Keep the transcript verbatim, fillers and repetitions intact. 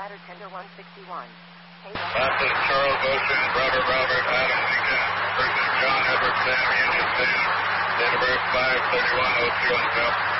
ladder tender one sixty-one. This is Charles Ocean, Robert Robert, Adam Lincoln, person John Edward Sam, Union Station, date of birth five thirty-one oh two on the bell.